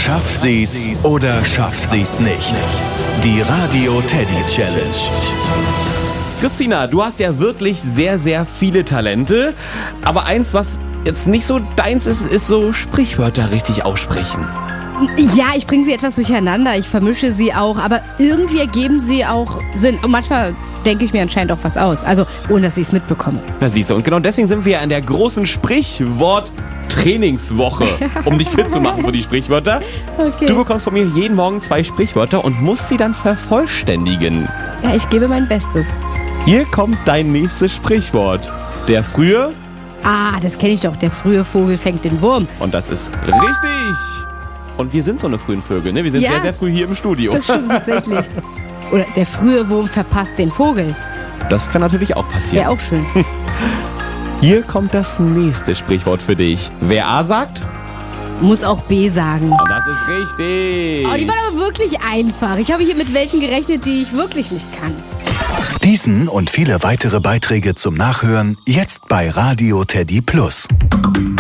Schafft sie's oder schafft sie's nicht? Die Radio Teddy Challenge. Christina, du hast ja wirklich sehr, sehr viele Talente. Aber eins, was jetzt nicht so deins ist, ist so Sprichwörter richtig aussprechen. Ja, ich bringe sie etwas durcheinander, ich vermische sie auch, aber irgendwie ergeben sie auch Sinn. Und manchmal denke ich mir anscheinend auch was aus, also ohne dass ich es mitbekomme. Na siehst du, und genau deswegen sind wir ja in der großen Sprichwort-Trainingswoche, um dich fit zu machen für die Sprichwörter. Okay. Du bekommst von mir jeden Morgen 2 Sprichwörter und musst sie dann vervollständigen. Ja, ich gebe mein Bestes. Hier kommt dein nächstes Sprichwort. Der frühe, Das kenne ich doch, der frühe Vogel fängt den Wurm. und das ist richtig. Und wir sind so eine frühen Vögel, ne? Wir sind Ja. sehr, sehr früh hier im Studio. Das stimmt tatsächlich. Oder der frühe Wurm verpasst den Vogel. Das kann natürlich auch passieren. Wäre auch schön. Hier kommt das nächste Sprichwort für dich. Wer A sagt, Muss auch B sagen. und das ist richtig. Oh, die waren aber wirklich einfach. Ich habe hier mit welchen gerechnet, die ich wirklich nicht kann. Diesen und viele weitere Beiträge zum Nachhören jetzt bei Radio Teddy Plus.